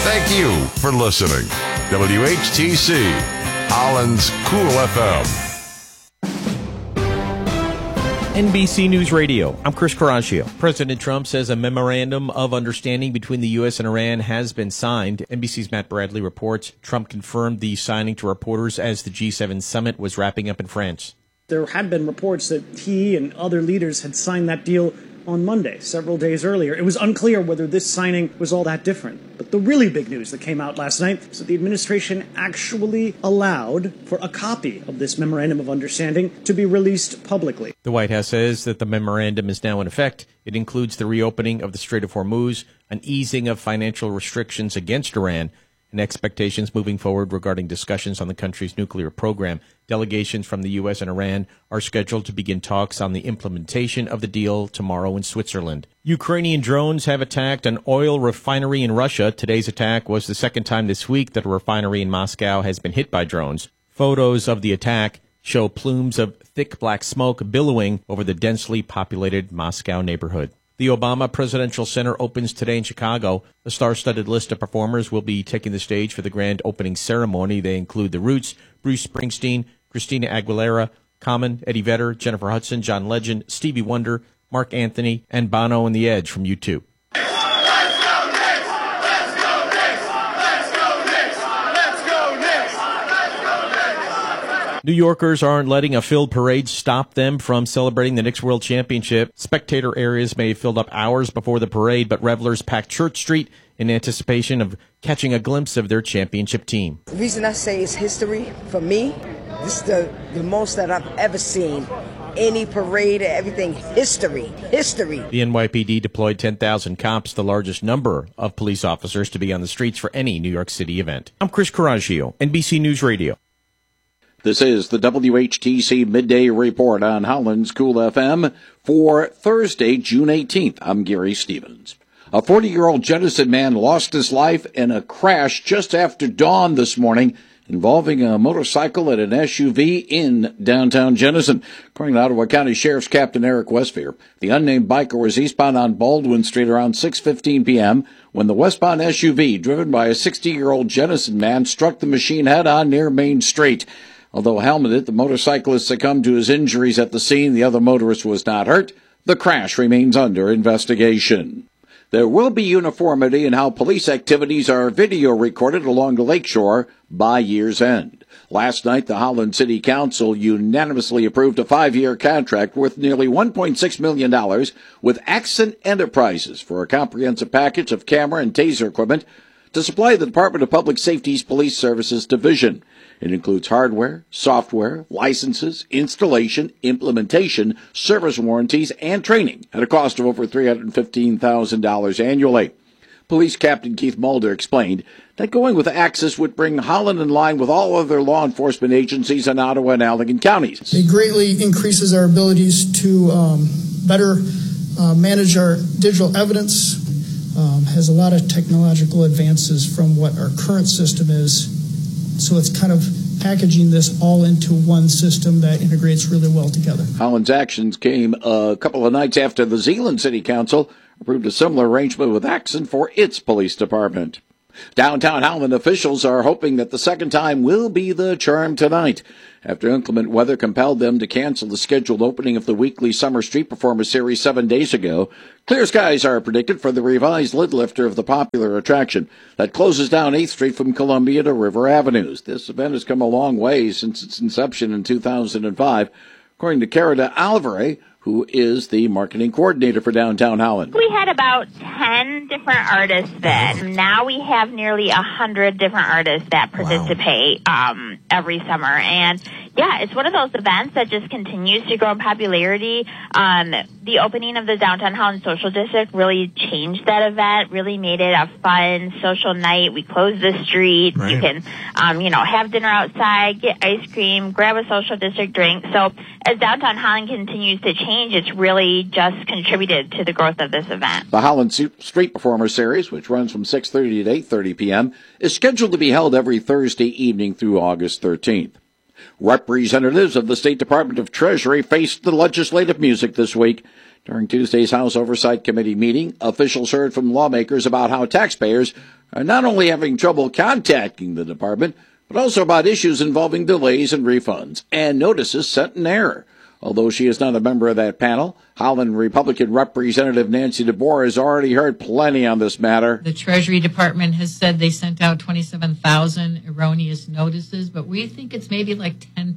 Thank you for listening. WHTC, Holland's Cool FM. NBC News Radio. I'm Chris Caraccio. President Trump says a memorandum of understanding between the U.S. and Iran has been signed. NBC's Matt Bradley reports Trump confirmed the signing to reporters as the G7 summit was wrapping up in France. There had been reports that he and other leaders had signed that deal on Monday, several days earlier. It was unclear whether this signing was all that different. But the really big news that came out last night is that the administration actually allowed for a copy of this memorandum of understanding to be released publicly. The White House says that the memorandum is now in effect. It includes the reopening of the Strait of Hormuz, an easing of financial restrictions against Iran, and expectations moving forward regarding discussions on the country's nuclear program. Delegations from the U.S. and Iran are scheduled to begin talks on the implementation of the deal tomorrow in Switzerland. Ukrainian drones have attacked an oil refinery in Russia. Today's attack was the second time this week that a refinery in Moscow has been hit by drones. Photos of the attack show plumes of thick black smoke billowing over the densely populated Moscow neighborhood. The Obama Presidential Center opens today in Chicago. A star-studded list of performers will be taking the stage for the grand opening ceremony. They include The Roots, Bruce Springsteen, Christina Aguilera, Common, Eddie Vedder, Jennifer Hudson, John Legend, Stevie Wonder, Mark Anthony, and Bono and The Edge from U2. New Yorkers aren't letting a filled parade stop them from celebrating the Knicks World Championship. Spectator areas may have filled up hours before the parade, but revelers packed Church Street in anticipation of catching a glimpse of their championship team. The reason I say it's history, for me, this is the most that I've ever seen. Any parade, everything, history. The NYPD deployed 10,000 cops, the largest number of police officers to be on the streets for any New York City event. I'm Chris Caraccio, NBC News Radio. This is the WHTC Midday Report on Holland's Cool FM for Thursday, June 18th. I'm Gary Stevens. A 40-year-old Jenison man lost his life in a crash just after dawn this morning involving a motorcycle and an SUV in downtown Jenison. According to Ottawa County Sheriff's Captain Eric Westphier, the unnamed biker was eastbound on Baldwin Street around 6:15 p.m. when the westbound SUV, driven by a 60-year-old Jenison man, struck the machine head-on near Main Street. Although helmeted, the motorcyclist succumbed to his injuries at the scene. The other motorist was not hurt. The crash remains under investigation. There will be uniformity in how police activities are video recorded along the lakeshore by year's end. Last night, the Holland City Council unanimously approved a 5-year contract worth nearly $1.6 million with Accent Enterprises for a comprehensive package of camera and taser equipment to supply the Department of Public Safety's Police Services Division. It includes hardware, software, licenses, installation, implementation, service warranties, and training at a cost of over $315,000 annually. Police Captain Keith Mulder explained that going with Axis would bring Holland in line with all other law enforcement agencies in Ottawa and Allegan counties. It greatly increases our abilities to better manage our digital evidence, has a lot of technological advances from what our current system is. So it's kind of packaging this all into one system that integrates really well together. Holland's actions came a couple of nights after the Zeeland City Council approved a similar arrangement with Accent for its police department. Downtown Holland officials are hoping that the second time will be the charm tonight, after inclement weather compelled them to cancel the scheduled opening of the weekly Summer Street Performer Series 7 days ago. Clear skies are predicted for the revised lid lifter of the popular attraction that closes down 8th Street from Columbia to River Avenues. This event has come a long way since its inception in 2005, according to Carida Alvarez, who is the marketing coordinator for Downtown Holland. We had about 10 different artists then. Now we have nearly 100 different artists that participate every summer. And yeah, it's one of those events that just continues to grow in popularity. The opening of the Downtown Holland Social District really changed that event, really made it a fun social night. We closed the street. Right. You can, have dinner outside, get ice cream, grab a social district drink. So as Downtown Holland continues to change, it's really just contributed to the growth of this event. The Holland Street Performer Series, which runs from 6:30 to 8:30 p.m., is scheduled to be held every Thursday evening through August 13th. Representatives of the State Department of Treasury faced the legislative music this week. During Tuesday's House Oversight Committee meeting, officials heard from lawmakers about how taxpayers are not only having trouble contacting the department, but also about issues involving delays and refunds and notices sent in error. Although she is not a member of that panel, Holland Republican Representative Nancy DeBoer has already heard plenty on this matter. The Treasury Department has said they sent out 27,000 erroneous notices, but we think it's maybe like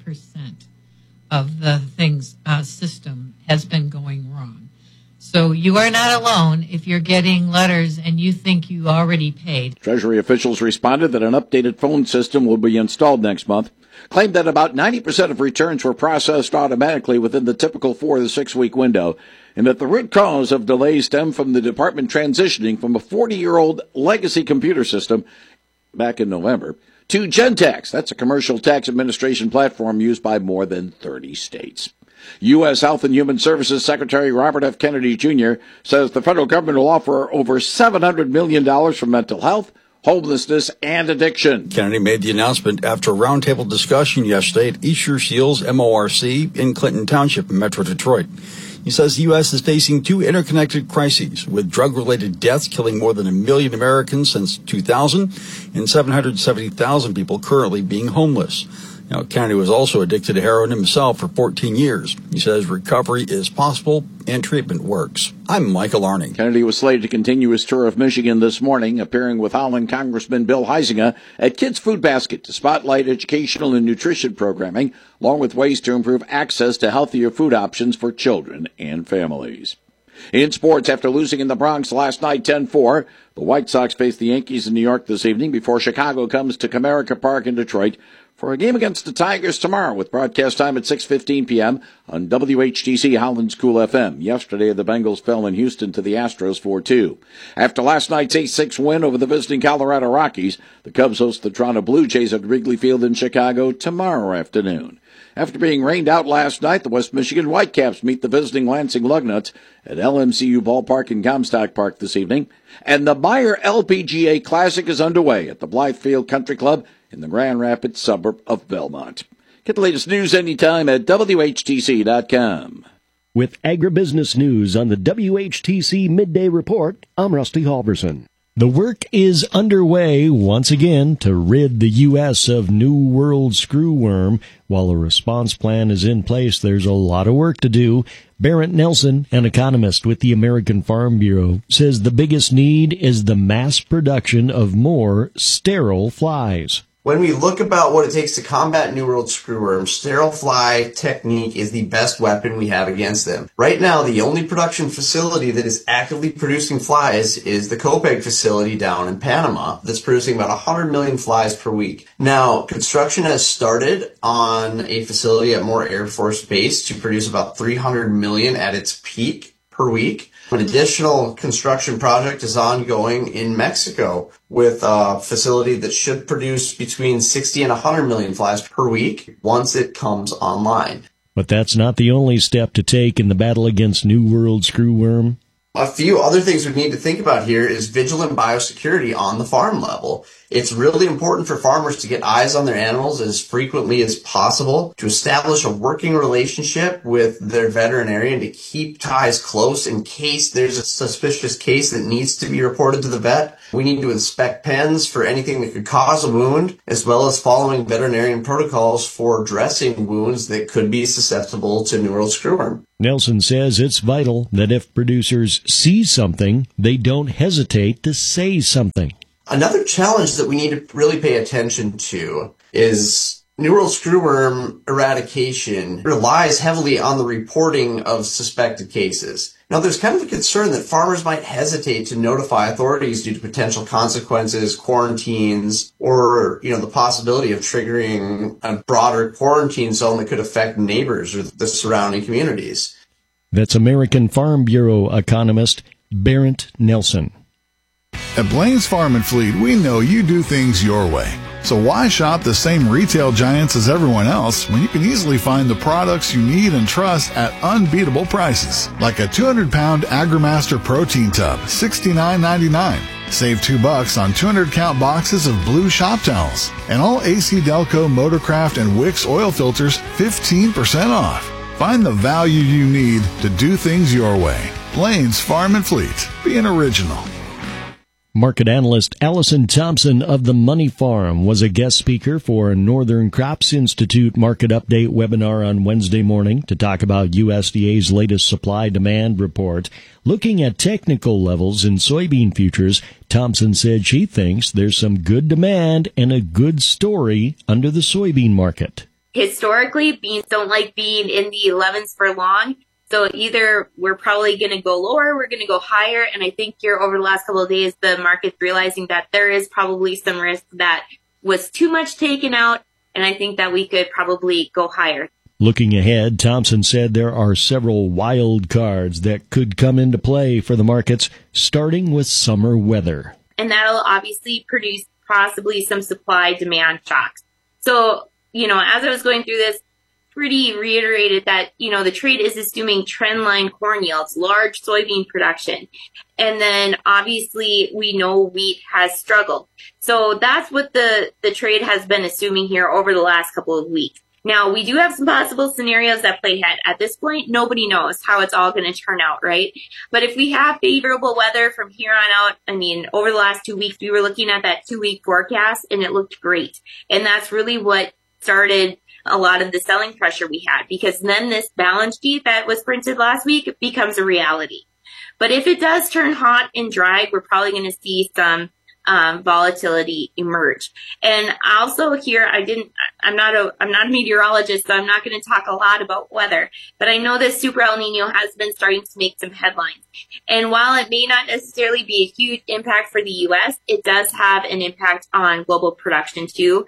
10% of the things system has been going wrong. So you are not alone if you're getting letters and you think you already paid. Treasury officials responded that an updated phone system will be installed next month, claimed that about 90% of returns were processed automatically within the typical 4 to 6 week window, and that the root cause of delays stemmed from the department transitioning from a 40-year-old legacy computer system back in November to Gentex. That's a commercial tax administration platform used by more than 30 states. U.S. Health and Human Services Secretary Robert F. Kennedy Jr. says the federal government will offer over $700 million for mental health, homelessness, and addiction. Kennedy made the announcement after a roundtable discussion yesterday at Easter Seals MORC in Clinton Township in Metro Detroit. He says the U.S. is facing 2 interconnected crises, with drug-related deaths killing more than 1 million Americans since 2000 and 770,000 people currently being homeless. Now, Kennedy was also addicted to heroin himself for 14 years. He says recovery is possible and treatment works. I'm Michael Arning. Kennedy was slated to continue his tour of Michigan this morning, appearing with Holland Congressman Bill Huizenga at Kids Food Basket to spotlight educational and nutrition programming, along with ways to improve access to healthier food options for children and families. In sports, after losing in the Bronx last night 10-4, the White Sox face the Yankees in New York this evening before Chicago comes to Comerica Park in Detroit for a game against the Tigers tomorrow, with broadcast time at 6:15 p.m. on WHTC Holland's Cool FM. Yesterday, the Bengals fell in Houston to the Astros 4-2. After last night's 8-6 win over the visiting Colorado Rockies, the Cubs host the Toronto Blue Jays at Wrigley Field in Chicago tomorrow afternoon. After being rained out last night, the West Michigan Whitecaps meet the visiting Lansing Lugnuts at LMCU Ballpark in Comstock Park this evening. And the Meyer LPGA Classic is underway at the Blythefield Country Club in the Grand Rapids suburb of Belmont. Get the latest news anytime at WHTC.com. With agribusiness news on the WHTC Midday Report, I'm Rusty Halverson. The work is underway once again to rid the U.S. of New World screwworm. While a response plan is in place, there's a lot of work to do. Barrett Nelson, an economist with the American Farm Bureau, says the biggest need is the mass production of more sterile flies. When we look about what it takes to combat New World screwworms, sterile fly technique is the best weapon we have against them. Right now, the only production facility that is actively producing flies is the Copeg facility down in Panama that's producing about 100 million flies per week. Now, construction has started on a facility at Moore Air Force Base to produce about 300 million at its peak per week. An additional construction project is ongoing in Mexico with a facility that should produce between 60 and 100 million flies per week once it comes online. But that's not the only step to take in the battle against New World screwworm. A few other things we need to think about here is vigilant biosecurity on the farm level. It's really important for farmers to get eyes on their animals as frequently as possible, to establish a working relationship with their veterinarian, to keep ties close in case there's a suspicious case that needs to be reported to the vet. We need to inspect pens for anything that could cause a wound, as well as following veterinarian protocols for dressing wounds that could be susceptible to New World screwworm. Nelson says it's vital that if producers see something, they don't hesitate to say something. Another challenge that we need to really pay attention to is New World screwworm eradication relies heavily on the reporting of suspected cases. Now, there's kind of a concern that farmers might hesitate to notify authorities due to potential consequences, quarantines, or, the possibility of triggering a broader quarantine zone that could affect neighbors or the surrounding communities. That's American Farm Bureau economist Barrett Nelson. At Blaine's Farm and Fleet, we know you do things your way. So why shop the same retail giants as everyone else when you can easily find the products you need and trust at unbeatable prices? Like a 200-pound AgriMaster protein tub, $69.99. Save $2 on 200-count boxes of blue shop towels. And all AC Delco, Motorcraft, and Wix oil filters, 15% off. Find the value you need to do things your way. Blaine's Farm and Fleet. Be an original. Market analyst Allison Thompson of the Money Farm was a guest speaker for Northern Crops Institute Market Update webinar on Wednesday morning to talk about USDA's latest supply-demand report. Looking at technical levels in soybean futures, Thompson said she thinks there's some good demand and a good story under the soybean market. Historically, beans don't like being in the 11s for long. So either we're probably going to go lower, we're going to go higher. And I think here over the last couple of days, the market's realizing that there is probably some risk that was too much taken out. And I think that we could probably go higher. Looking ahead, Thompson said there are several wild cards that could come into play for the markets, starting with summer weather. And that'll obviously produce possibly some supply-demand shocks. So, as I was going through this, pretty reiterated that, the trade is assuming trendline corn yields, large soybean production. And then obviously we know wheat has struggled. So that's what the trade has been assuming here over the last couple of weeks. Now, we do have some possible scenarios that play ahead. At this point, nobody knows how it's all going to turn out, right? But if we have favorable weather from here on out, over the last 2 weeks, we were looking at that 2-week forecast and it looked great. And that's really what started a lot of the selling pressure we had, because then this balance sheet that was printed last week becomes a reality. But if it does turn hot and dry, we're probably going to see some volatility emerge. And also here, I'm not a meteorologist, so I'm not going to talk a lot about weather, but I know that Super El Nino has been starting to make some headlines. And while it may not necessarily be a huge impact for the U.S., it does have an impact on global production too.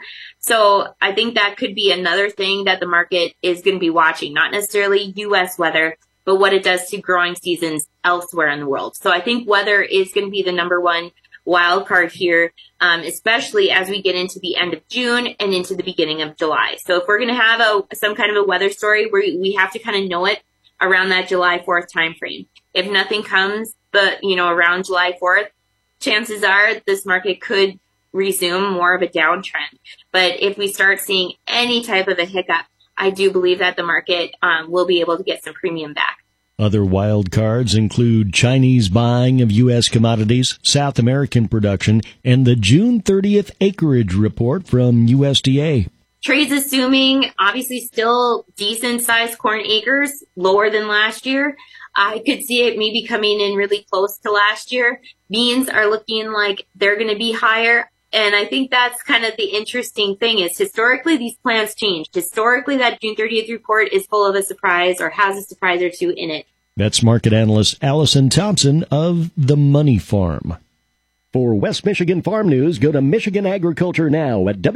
So I think that could be another thing that the market is going to be watching, not necessarily U.S. weather, but what it does to growing seasons elsewhere in the world. So I think weather is going to be the number one wild card here, especially as we get into the end of June and into the beginning of July. So if we're going to have some kind of a weather story, we have to kind of know it around that July 4th timeframe. If nothing comes, around July 4th, chances are this market could resume more of a downtrend. But if we start seeing any type of a hiccup, I do believe that the market will be able to get some premium back. Other wild cards include Chinese buying of U.S. commodities, South American production, and the June 30th acreage report from USDA. Trade's assuming, obviously, still decent-sized corn acres, lower than last year. I could see it maybe coming in really close to last year. Beans are looking like they're going to be higher. And I think that's kind of the interesting thing is historically these plans changed. Historically, that June 30th report is full of a surprise or has a surprise or two in it. That's market analyst Allison Thompson of the Money Farm. For West Michigan Farm News, go to Michigan Agriculture Now at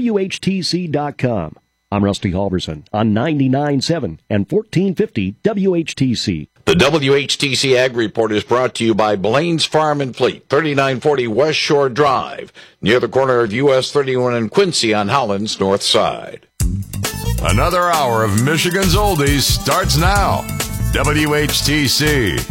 WHTC.com. I'm Rusty Halverson on 99.7 and 1450 WHTC. The WHTC Ag Report is brought to you by Blaine's Farm and Fleet, 3940 West Shore Drive, near the corner of US 31 and Quincy on Holland's north side. Another hour of Michigan's Oldies starts now. WHTC